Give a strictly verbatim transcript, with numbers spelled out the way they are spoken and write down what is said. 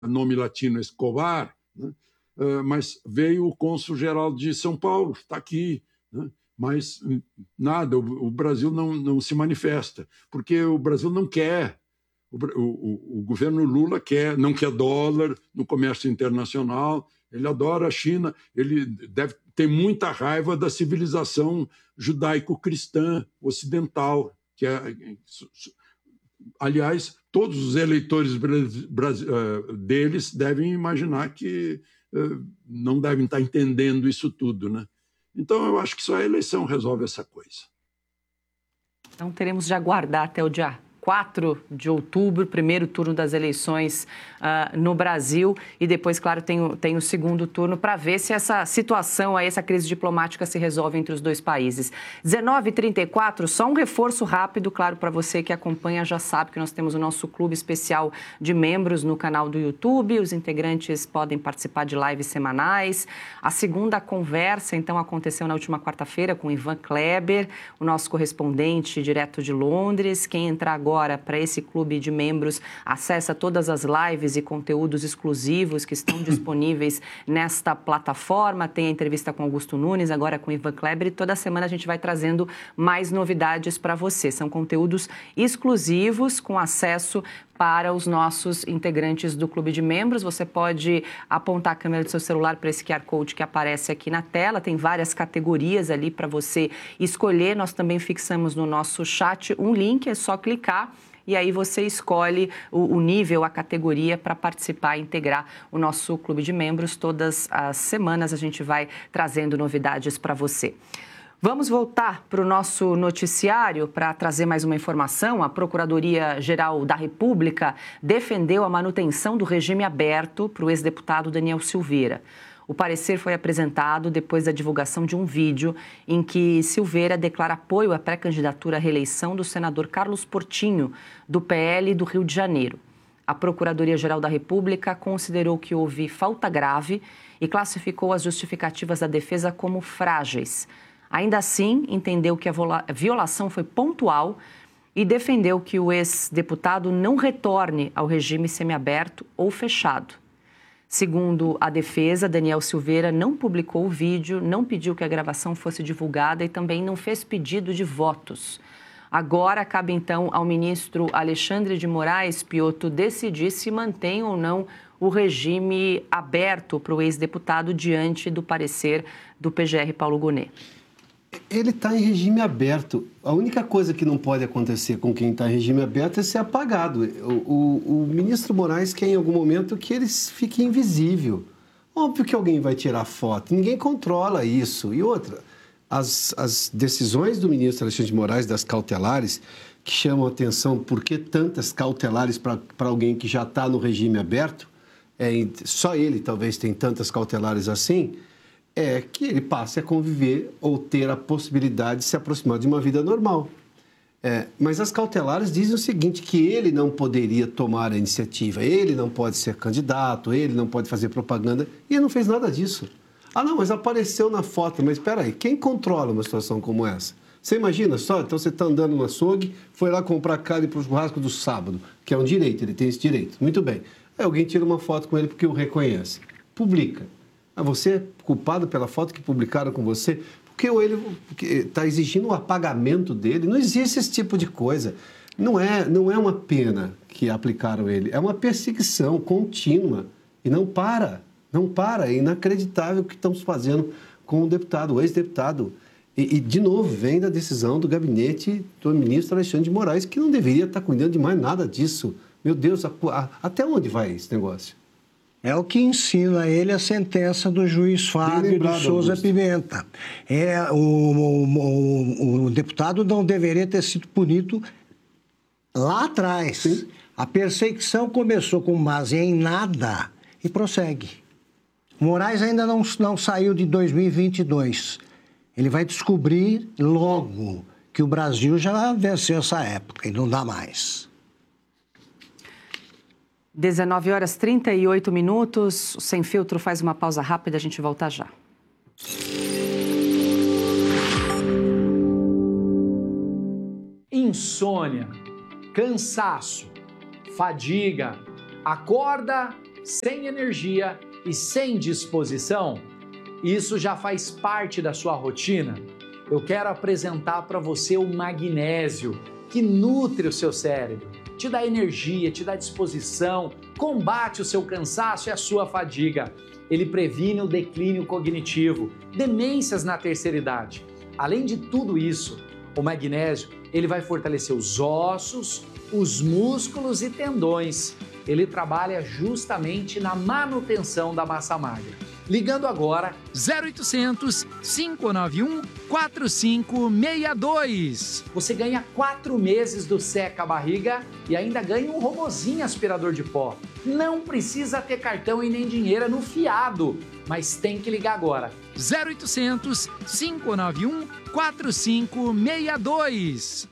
nome latino Escobar, né? Uh, mas veio o cônsul-geral de São Paulo, está aqui, né? Mas nada, o, o Brasil não, não se manifesta, porque o Brasil não quer, o, o, o governo Lula quer, não quer dólar no comércio internacional, ele adora a China, ele deve ter muita raiva da civilização judaico-cristã ocidental, que é, aliás, todos os eleitores deles devem imaginar que não devem estar entendendo isso tudo, né? Então, eu acho que só a eleição resolve essa coisa. Então, teremos de aguardar até o dia quatro de outubro, primeiro turno das eleições uh, no Brasil, e depois, claro, tem o, tem o segundo turno para ver se essa situação, aí, essa crise diplomática se resolve entre os dois países. dezenove e trinta e quatro, só um reforço rápido, claro, para você que acompanha, já sabe que nós temos o nosso clube especial de membros no canal do YouTube, os integrantes podem participar de lives semanais. A segunda conversa, então, aconteceu na última quarta-feira com o Ivan Kleber, o nosso correspondente direto de Londres. Quem entrar agora Agora, para esse clube de membros, acessa todas as lives e conteúdos exclusivos que estão disponíveis nesta plataforma. Tem a entrevista com Augusto Nunes, agora com Ivan Kleber, e toda semana a gente vai trazendo mais novidades para você. São conteúdos exclusivos com acesso para os nossos integrantes do clube de membros. Você pode apontar a câmera do seu celular para esse Q R Code que aparece aqui na tela. Tem várias categorias ali para você escolher. Nós também fixamos no nosso chat um link, é só clicar e aí você escolhe o, o nível, a categoria para participar e integrar o nosso clube de membros. Todas as semanas a gente vai trazendo novidades para você. Vamos voltar para o nosso noticiário para trazer mais uma informação. A Procuradoria-Geral da República defendeu a manutenção do regime aberto para o ex-deputado Daniel Silveira. O parecer foi apresentado depois da divulgação de um vídeo em que Silveira declara apoio à pré-candidatura à reeleição do senador Carlos Portinho, do P L do Rio de Janeiro. A Procuradoria-Geral da República considerou que houve falta grave e classificou as justificativas da defesa como frágeis. Ainda assim, entendeu que a violação foi pontual e defendeu que o ex-deputado não retorne ao regime semiaberto ou fechado. Segundo a defesa, Daniel Silveira não publicou o vídeo, não pediu que a gravação fosse divulgada e também não fez pedido de votos. Agora, cabe então ao ministro Alexandre de Moraes Pioto decidir se mantém ou não o regime aberto para o ex-deputado diante do parecer do P G R Paulo Gonet. Ele está em regime aberto. A única coisa que não pode acontecer com quem está em regime aberto é ser apagado. O, o, o ministro Moraes quer, em algum momento, que ele fique invisível. Óbvio que alguém vai tirar foto. Ninguém controla isso. E outra, as, as decisões do ministro Alexandre de Moraes, das cautelares, que chamam a atenção por que tantas cautelares para alguém que já está no regime aberto, é, só ele talvez tem tantas cautelares assim, é que ele passe a conviver ou ter a possibilidade de se aproximar de uma vida normal. É, mas as cautelares dizem o seguinte, que ele não poderia tomar a iniciativa, ele não pode ser candidato, ele não pode fazer propaganda, e ele não fez nada disso. Ah, não, mas apareceu na foto, mas espera aí, quem controla uma situação como essa? Você imagina só, então você está andando no açougue, foi lá comprar carne para o churrasco do sábado, que é um direito, ele tem esse direito, muito bem. Aí alguém tira uma foto com ele porque o reconhece, publica. Ah, você é culpado pela foto que publicaram com você? Porque ele está exigindo o apagamento dele. Não existe esse tipo de coisa. Não é, não é uma pena que aplicaram ele. É uma perseguição contínua. E não para. Não para. É inacreditável o que estamos fazendo com o deputado, o ex-deputado. E, e, de novo, vem da decisão do gabinete do ministro Alexandre de Moraes, que não deveria estar cuidando de mais nada disso. Meu Deus, a, a, até onde vai esse negócio? É o que ensina ele a sentença do juiz Fábio de Souza Pimenta. É, o, o, o, o deputado não deveria ter sido punido lá atrás. Sim. A perseguição começou com base em nada e prossegue. Moraes ainda não, não saiu de dois mil e vinte e dois. Ele vai descobrir logo que o Brasil já venceu essa época e não dá mais. dezenove horas e trinta e oito minutos. O Sem Filtro faz uma pausa rápida, a gente volta já. Insônia, cansaço, fadiga, acorda sem energia e sem disposição? Isso já faz parte da sua rotina? Eu quero apresentar para você o magnésio, que nutre o seu cérebro, te dá energia, te dá disposição, combate o seu cansaço e a sua fadiga. Ele previne o declínio cognitivo, demências na terceira idade. Além de tudo isso, o magnésio ele vai fortalecer os ossos, os músculos e tendões. Ele trabalha justamente na manutenção da massa magra. Ligando agora zero oitocentos, cinco nove um, quatro cinco seis dois. Você ganha quatro meses do Seca Barriga e ainda ganha um robozinho aspirador de pó. Não precisa ter cartão e nem dinheiro no fiado, mas tem que ligar agora. zero oitocentos, cinco nove um, quatro cinco seis dois.